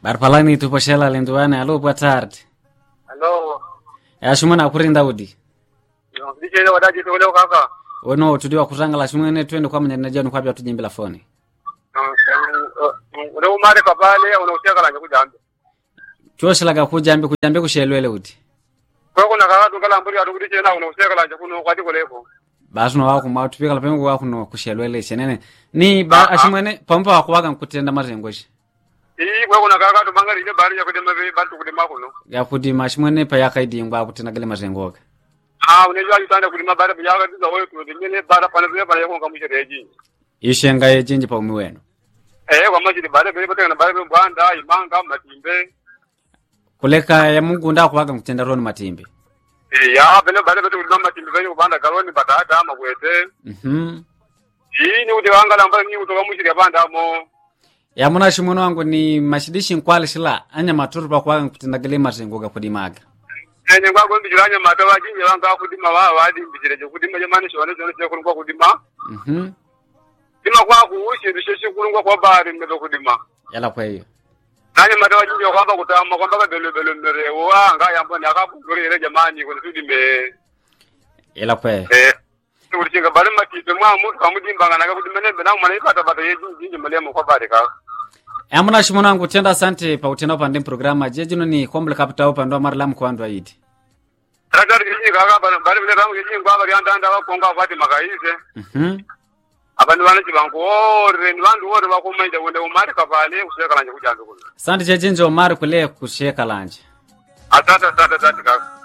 Barpalani tuposhela lenduane. Alô, boa tarde. Alô. Ashumana kurinda udi. Ndiche ile wadaji tu leo kaka. Ono tudiwa kurangala shumene twende kwa mnyana jana kwa bya tujimbila phone. Leo mare kabale unauseka la kujambe. Choshelaga kujambe kushelwele udi. Kwa kuna kaka tukala mburi atukudiche na unauseka la kuno kwati koleko. Basi no wako matupika la pengo wako no kushelwele shenene. Ni ba ashumene pampa wakwaga nkutenda mazengoshi. Kwa kuna kaka tumangari ile bari ya kudema bantu kudema kuno. Ya kudima ashumene pa yakaidi ngwa kutenda gale mazengoka. Unajua yutanda kulima bara biyaga tuza wewe tunyene bara pana bara yako ngamushe reji. Ishenga yejinje pa umiweno. Kwa maji bara bele na bara bwanda imanga matimbe. Kuleka ya Mungu nda kuwaga mkutenda roni matimbe. Ya bele bara bele kulima matimbe bele bwanda garoni batata ama kwete. Ni udi wangala ambaye ni utoka mushiri banda mo. Ya muna shimono wangu ni mashidishi nkwale shila anya maturu pa kuwaga mkutenda gale mazengoka kudimaga. Ngwa ko mbijiranya matawa jinje banga kudima wadi mbijireje kudima jamani shone kulungwa kudima. Dima kwa kuushi ndisheshe kulungwa kwa bari mbe kudima. Yala kwa hiyo. Nanye matawa jinje kwamba kutama kwamba bele mrewa nga yambo ni akapunguri ile jamani ko tudime. Yala kwa hiyo. Tulichinga bari matipe mwa mu kamudimba ngana kudima nembe na mwana ikata bata yejinje malemo kwa bari ka. Amuna shimono wangu tenda asante pa utenda upande programa jejino ni komble kapita upande wa marlam kwa ndo aidi. Rakari jinje kaka bari bile ramu jinje kwa bari anda wakonga wati makaize. Abantu bana chibango ore ni bantu ore bakomaida wende umari kapale useka lanje kujambe kuno. Asante jejinjo umari kule kusheka lanje. Asante kaka.